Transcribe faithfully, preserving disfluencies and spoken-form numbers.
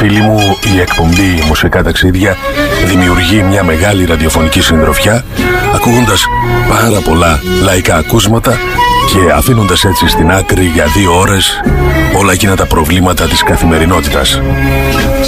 Φίλοι μου, η εκπομπή Μουσικά Ταξίδια δημιουργεί μια μεγάλη ραδιοφωνική συντροφιά, ακούγοντας πάρα πολλά λαϊκά ακούσματα και αφήνοντας έτσι στην άκρη για δύο ώρες όλα εκείνα τα προβλήματα της καθημερινότητας.